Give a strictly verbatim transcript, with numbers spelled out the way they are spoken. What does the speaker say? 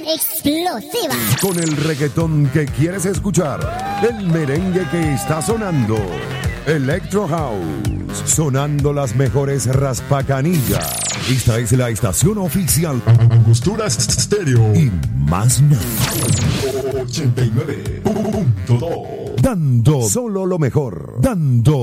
explosiva. Con el reggaetón que quieres escuchar, el merengue que está sonando, Electro House, sonando las mejores raspacanillas. Esta es la estación oficial Angostura Stereo y más nada. ochenta y nueve punto dos. Dando solo lo mejor, dando